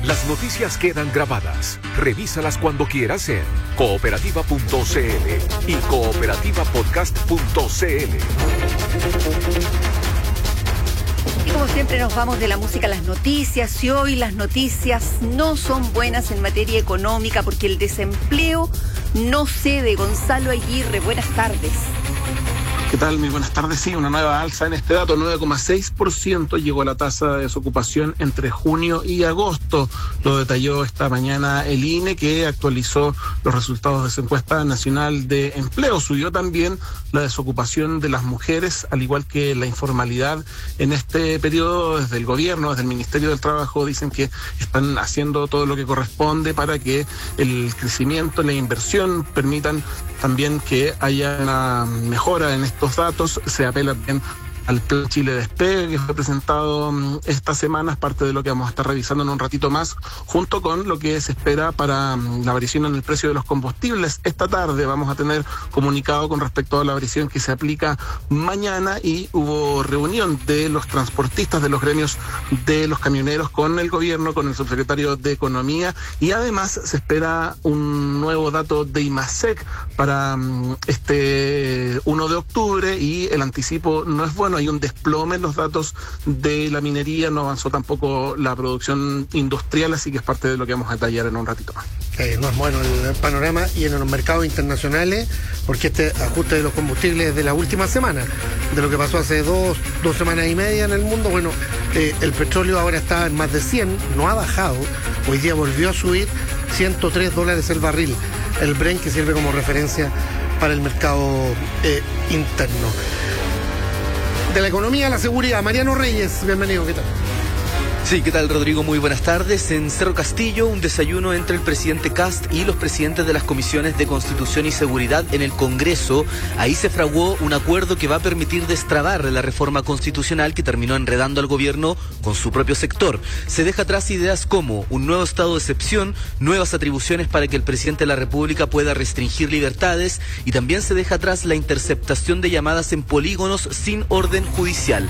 Las noticias quedan grabadas. Revísalas cuando quieras en cooperativa.cl y cooperativapodcast.cl. Y como siempre nos vamos de la música a las noticias, y hoy las noticias no son buenas en materia económica porque el desempleo no cede. Gonzalo Aguirre, buenas tardes. ¿Qué tal? Muy buenas tardes. Sí, una nueva alza en este dato, 9,6% llegó la tasa de desocupación entre junio y agosto. Lo detalló esta mañana el INE, que actualizó los resultados de su encuesta nacional de empleo. Subió también la desocupación de las mujeres, al igual que la informalidad en este periodo. Desde el gobierno, desde el Ministerio del Trabajo, dicen que están haciendo todo lo que corresponde para que el crecimiento, la inversión permitan también que haya una mejora en estos datos. Se apela también al Plan Chile Despegue, que fue presentado esta semana, es parte de lo que vamos a estar revisando en un ratito más, junto con lo que se espera para la variación en el precio de los combustibles. Esta tarde vamos a tener comunicado con respecto a la variación que se aplica mañana, y hubo reunión de los transportistas, de los gremios de los camioneros con el gobierno, con el subsecretario de Economía, y además se espera un nuevo dato de IMASEC para este 1 de octubre, y el anticipo no es bueno. Hay un desplome en los datos de la minería, no avanzó tampoco la producción industrial, así que es parte de lo que vamos a detallar en un ratito más. No es bueno el panorama y en los mercados internacionales, porque este ajuste de los combustibles es de la última semana, de lo que pasó hace dos semanas y media en el mundo. Bueno, el petróleo ahora está en más de 100, no ha bajado, hoy día volvió a subir, $103 el barril, el Brent, que sirve como referencia para el mercado interno. De la economía a la seguridad, Mariano Reyes, bienvenido, ¿qué tal? Sí, ¿qué tal, Rodrigo? Muy buenas tardes. En Cerro Castillo, un desayuno entre el presidente Kast y los presidentes de las comisiones de Constitución y Seguridad en el Congreso. Ahí se fraguó un acuerdo que va a permitir destrabar la reforma constitucional que terminó enredando al gobierno con su propio sector. Se deja atrás ideas como un nuevo estado de excepción, nuevas atribuciones para que el presidente de la República pueda restringir libertades, y también se deja atrás la interceptación de llamadas en polígonos sin orden judicial.